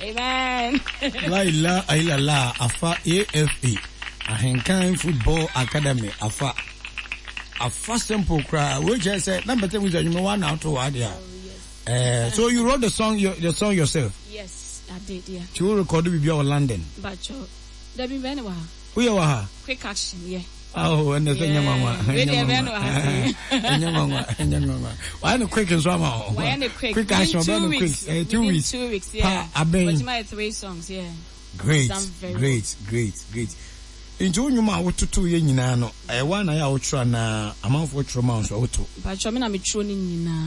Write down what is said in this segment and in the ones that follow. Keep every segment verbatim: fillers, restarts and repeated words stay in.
Amen. La ilaha illallah afa A F A. Ahenkan Football Academy afa. Afa simple cry. We just say number ten was you one out to idea. Uh, so you wrote the song your, the song yourself? Yes, I did, yeah. You recorded with your London. But you there be very well. Who you are? Quick action, yeah. Oh, and the thing, mama. Why no quick as well? Why no quick? Quick action, two weeks. Uh, two weeks. Two weeks, yeah. I bet. my three songs, yeah. Great, great, great, great. Into you ma what to two years no. I want I out na amount for trauma so to. But you mean I'm tuning na.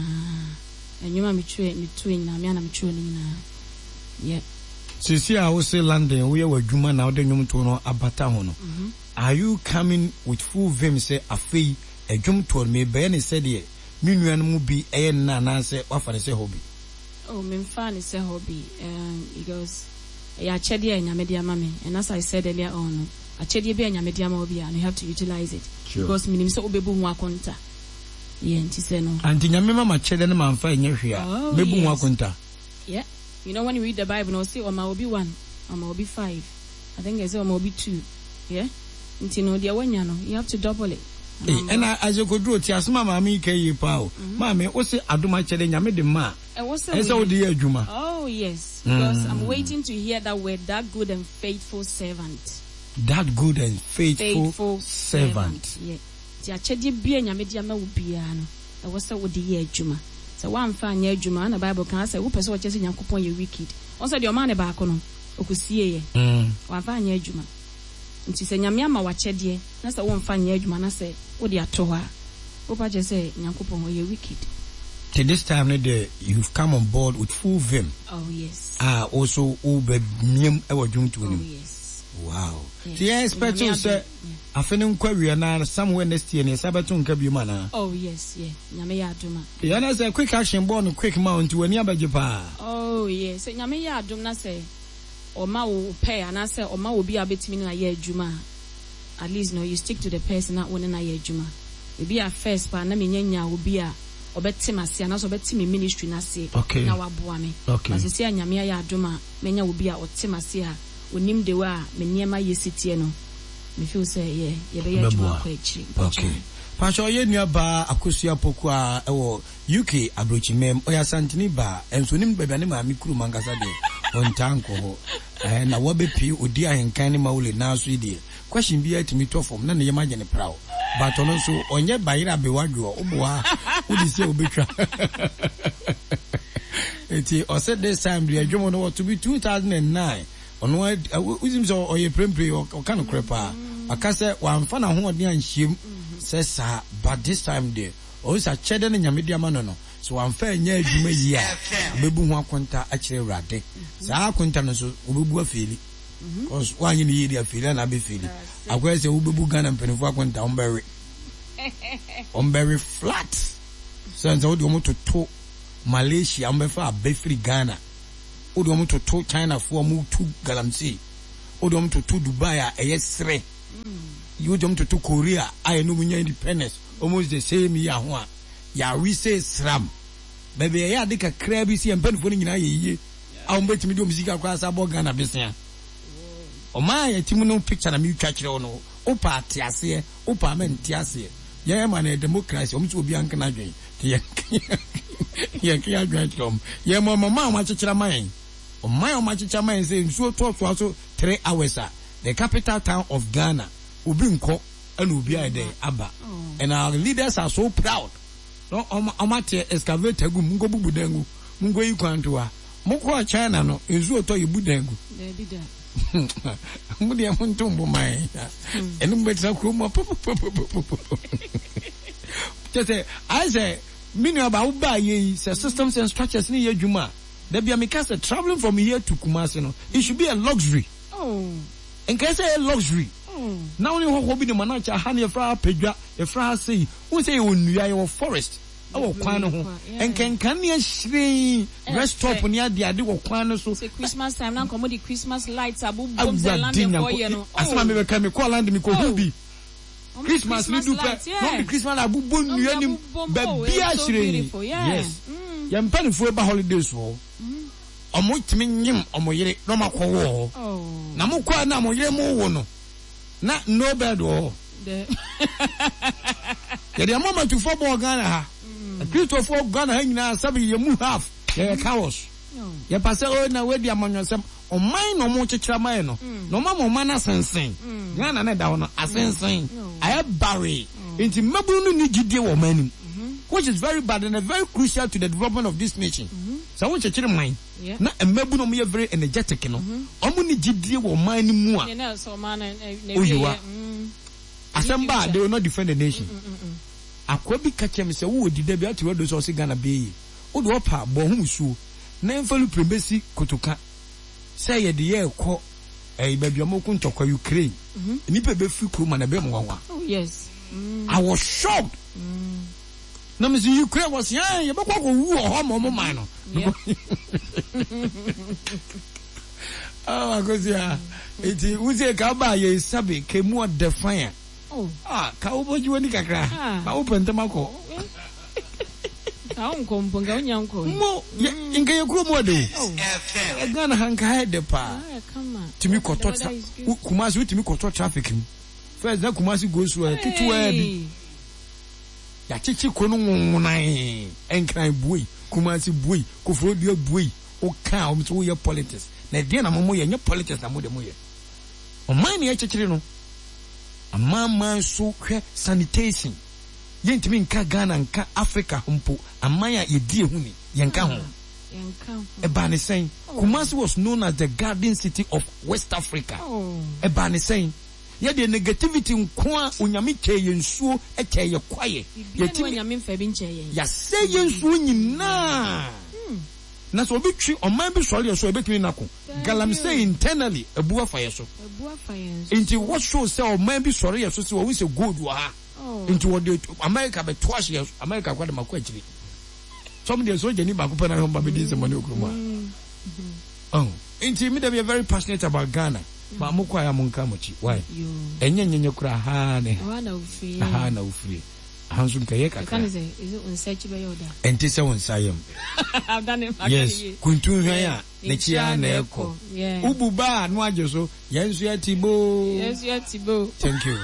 And you ma me train me twin na me am tuning na. Yeah. Sisi I will say London we were juma now the nyum to no abata ho no. Are you coming with full vim say afei adwum to me be ne said ye me nuan mu bi e na na say wafa say hobby. Oh, me fan say hobby um because ya chede ya nyame dia mame and as I said earlier on a chede be nyame dia ma obi and you have to utilize it sure. Because minim say obebu ho akonta. Yeah, nti say no. Anti nyame mama chede ne manfa enye hwea bebu ho akonta. Yeah. You know when you read the Bible no say o ma obi one, o ma obi five. I think I say o ma obi two. Yeah. Nti no dia wanya no you have to double it. Eh and as you go do ti asma mama ke yi pa o. Mama o say adoma chede nyame de ma. E wo say o de adwuma. Oh yes, because mm. I'm waiting to hear that word, that good and faithful servant. That good and faithful, faithful servant. servant. Yeah. Ti achede bia nyame dia ma wo bia no. E wo say wo de ye adwuma. So one fan ye adwuma na Bible kan say wo pese wo chese Nyankopon ye wicked. On say de o ma ne ba ko no okusie ye. Mm. One fan ye adwuma. Nti se nyame ama wachede na se wo mfa nya adwuma na se wo de ato ha wo pa je se Nyankopon wo ye wicked. Till this time the you've come on board with full vim. Oh yes. Ah also ube miem e wadwum to nim. Oh yes. Wow. Yes. Yeah, expect you say afenin kwawi na somewhere next year ne sabato nka bi mana. Oh yes, yeah. Nyame ya aduma. Yeah, na say quick action born quick mount wani abaje pa. Oh yes. Nyame ya adum na say Oma wo pay and I say Oma will be a bit meaning a year juma. At least no, you stick to the person that one in a year juma. You be a first pa na me nyanya will be a obeti masi and also beti me ministry na say okay. Na waboa me. Okay. As say nyame ya aduma menya will be a otimasi a onim de wa me niema yesitie no. Me feel say yeah, ye be ya juma kwa echi. Okay. Pastor ye nua ba akosua poku a ewo U K abrochimem oya santini ba enso nim baba ne ma mi kuru mangasa de on tanko ho eh na wo be pi odi ahenkan ne mawule na so de question bi atimi to form na ne yema gene prawo but ono so onye bayira be wadwo oboa odi se obetwa eti o said this time the adwomo no to be two thousand nine ono uzim so oye prempre o kan krepa akase wamfa na ho odi anhyem sesa but this time there always a chede ne nyame dia ma no no so wamfa anya adwuma yi a bebu ho akonta a kire urade saa akonta no so obebu afeli cause wanyi ne yi dia afeli na be feli akwa se obebu Ghana mpenifo akonta omberry omberry flat so nza odi omo toto Malaysia ombefa abefri Ghana odi omo toto China fo omo tu galamsey odi omo toto Dubai a eyesre you don't to Korea I know when independence almost the same year ho ya we say sram baby ya de ka crab si empanfo nyina ye a umbetimi do music kwa sa boga na besia o ma ya timu no picture na mi twa kire no o pa ate ase o pa menti ase ye ma na democracy o mtu obi anka na dwen ye ye kia dwen kom ye mo mama ma chechira man o ma ma chechira man say nsuo to to so three hours a the capital town of Ghana Ubinko and Ubia de Abba. And our leaders are so proud. No, Omate excavator go Mungo Budengu, Mungo Yukantua, Moko China no, is what you Budengu. They did that. Mudia Muntumbo, my and better Kuma. Just say, I say, meaning about Uba ye, systems and structures near Juma. There be a Mikasa traveling from here to Kumasino. It should be a luxury. Oh, and can say a luxury. Now only what will be the manager honey a fra pedra a fra say who say on your forest our kwano and can can you shrink rest up near the idea of kwano so Christmas time now come the Christmas lights abu bombs the land for you know as my me can me call land me ko be Christmas we do not the Christmas abu bon you any be be shrink yes yam pen for holidays for omo timi nyim omo yere no makwo oh na mo kwa na mo yere mo wo no na no bed wo ya de mama to football Ghana ha Christopher Ghana ha nyina sabi ye mu half ya chaos ya passe o na we di amanyosem o man no mo chechira man no no mama man na sensen Ghana na da no asensen aye barry inti maburu no ni gidie wo man, which is very bad and very crucial to the development of this nation. So we chechire man na maburu no mo very energetic no omo ni gidie wo man ni mu a na so man na oyiwa asamba they will not defend the nation. Akwabi kachem se wo di da bi ati wedo so Ghana be wo do pa bo hu su na emfalu prebesi kotoka say ye de ye ko eh baby amoku ntokwa Ukraine nipa be fi kroma na be mo wanwa. Oh yes. Mm. I was shocked. Mm. Na me Ukraine was yeah ye be kwa ko wu ho mo mo man no. Ah akosi ah eti uze ka ba ye sabe ke mu define. Oh ah ka oboji woni kakra ba open temako. Ah unko mponga unyanko mo inga ye kuro mo de o Ghana hanka de pa timi koto Kumasi timi koto traffic first na Kumasi go through tutu e ya chichi kono nnan enkran buoi Kumasi buoi Kofro dio buoi o ka o mto ye politics na de na mo ye nye politics na mo de mo ye o man ye chichiri no amama so hwe sanitation yentimi nka Ghana nka Africa humpo amaya yedi ehu ni yenka ho yenka ebane sen Kumasi was known as the garden city of West Africa. Oh ebane sen ye the negativity nko onyame ke yensuo eke ye kwaye yetimi onyame mfa bi nche ye ya se yensuo nyina na so obi twi oman bi sori so ebetumi nako galam say internally ebu afa ye so ebu afa ye inti what show say oman bi sori ye so say we say good wa ha into what they America be twice years America kwada makwa chiri some dey so jeni ba ko pena ho ba be dis money okroma oh into me dey be very passionate about Ghana ba mo kwa ya mo nka mochi why enye nyenye kura ha ne ha na ufiri ha na ufiri hansu nka ye kaka kan say is it on search be yoda enti se won sayem I've done it yes kuntu hwan ya ne chia na eko ubu ba no ajeso yensu ya tibo yensu ya tibo thank you.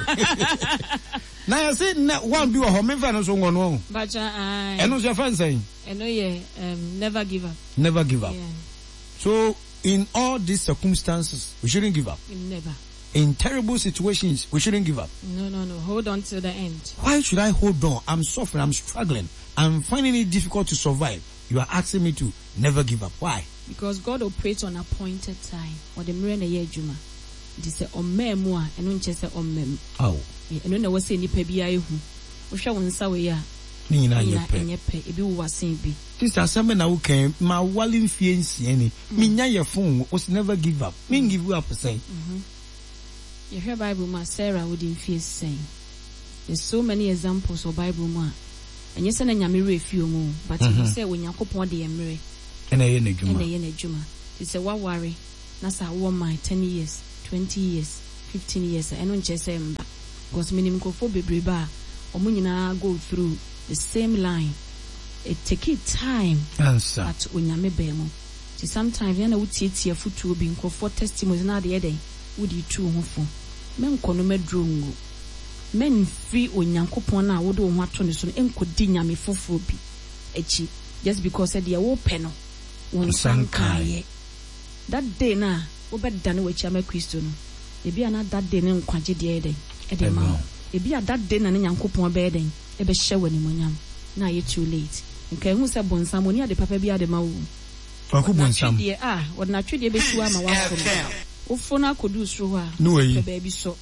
Na ya say na one bi wo ho me fa no so ngono ho bacha ai eno so fan say eno ye um never give up never give up yeah. So in all these circumstances we shouldn't give up. Never. In terrible situations we shouldn't give up. No no no hold on till the end. Why should I hold on? I'm suffering, I'm struggling, I'm finding it difficult to survive. You are asking me to never give up. Why? Because God operates on appointed time. Or the mirror na ye juma. This say omemu a eno nche say omem. Oh. Eno na wose nipa bia ehu. Wo hwe won sa we ya. Ni nyina yepe. Ni yepe ebi wo wasen bi. This asembe na wo kan ma wale mfie nsie ni. Me nya ye fon o never give up. Me give you up say. Mhm. You hear Bible ma Sarah would in fear saying. There's so many examples of Bible ma. And yes, and nyame refi mu, but you say when Yakopon de emre. Ena ye na djuma. Ena ye na djuma. You say wa worry. Na sa wo my ten years, twenty years, fifteen years. Eno nche say mba. Because minim kofo bebre ba. Omo nyina go through the same line. It take it time. Answer. At onyame be mu. See sometimes yana wutietie futu obi nkofo testimony na de eden. Wudi tu ho fo. Men kono medrongo. Men free onyankopon na wo do ho ato ne so enkodi nyame foforo bi echi just because said ye wo pe no won sankaye that day na wo bedda na wachi ama Kristo no e bia na that day ne nkwaje de eden e de ma e bia that day na ne nyankopon be eden e be hye wani monyam na ye too late nka hu se bonsam oni ade papa bia de ma wo ko bonsam de ah wo na twede be siwa ma wa ko wo fo na kodu sro ho a no yi be bi so.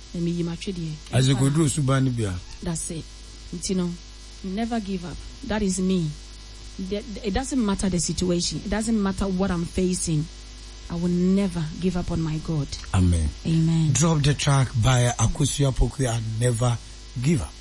As you go through Subanibia. That's it. You know, never give up. That is me. It doesn't matter the situation. It doesn't matter what I'm facing. I will never give up on my God. Amen. Amen. Drop the track by Akosua Poku and never give up.